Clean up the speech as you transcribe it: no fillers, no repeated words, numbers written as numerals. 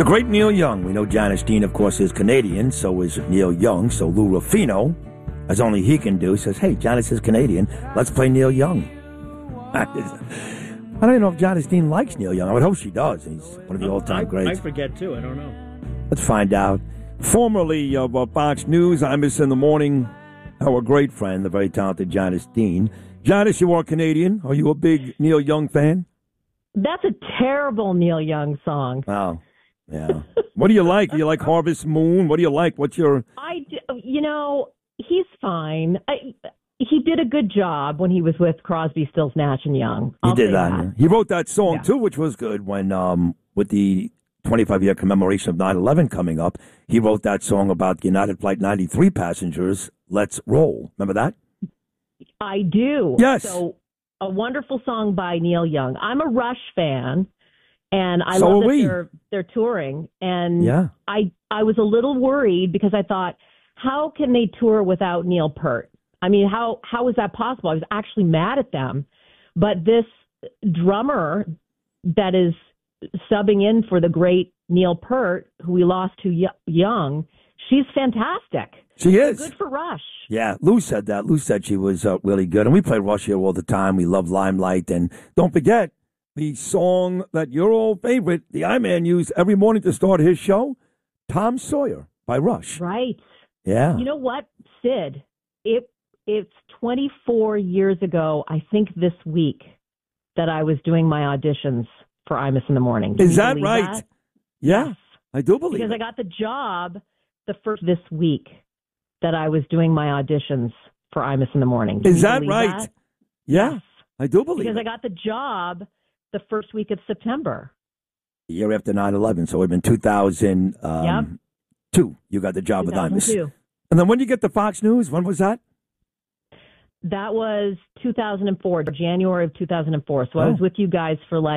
great Neil Young. We know Janis Dean, of course, is Canadian. So is Neil Young. So Lou Rufino, as only he can do, says, hey, Janis is Canadian. Let's play Neil Young. I don't even know if Janis Dean likes Neil Young. I would hope she does. He's one of the all-time greats. I forget, too. I don't know. Let's find out. Formerly of Fox News, Imus in the Morning, our great friend, the very talented Janis Dean. Janis, you are Canadian. Are you a big Neil Young fan? That's a terrible Neil Young song. Oh, yeah. What do you like? Do you like Harvest Moon? What do you like? What's your... He's fine. He did a good job when he was with Crosby, Stills, Nash and Young. He did that. Yeah. He wrote that song, too, which was good when, with the 25-year commemoration of 9/11 coming up, he wrote that song about United Flight 93 passengers, Let's Roll. Remember that? I do. Yes. So, a wonderful song by Neil Young. I'm a Rush fan, and I So love are we. that they're touring. And Yeah. I was a little worried because I thought, how can they tour without Neil Peart? I mean, how is that possible? I was actually mad at them. But this drummer that is subbing in for the great Neil Peart, who we lost to Young, she's fantastic. She is. Good for Rush. Yeah, Lou said that. Lou said she was really good. And we play Rush here all the time. We love Limelight. And don't forget, the song that your old favorite, the I-Man, used every morning to start his show, Tom Sawyer by Rush. Right. Yeah. You know what, Sid? It's 24 years ago, I think this week, that I was doing my auditions for Imus in the Morning. Is that right? That? Yeah, Yes. I do believe Because it. I got the job the first this week that I was doing my auditions for Imus in the Morning. Is that right? That? Yeah, Yes. I do believe Because it. I got the job the first week of September. The year after 9/11, so it would have been 2002. You got the job with Imus. 2002. And then when did you get the Fox News? When was that? That was 2004, January of 2004. So I was with you guys for